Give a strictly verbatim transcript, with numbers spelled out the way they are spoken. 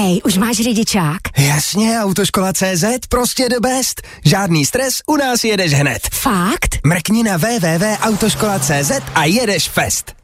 Hej, už máš řidičák? Jasně, Autoškola tečka cé zet, prostě the best. Žádný stres, u nás jedeš hned. Fakt? Mrkni na w w w tečka autoškola tečka cé zet a jedeš fest.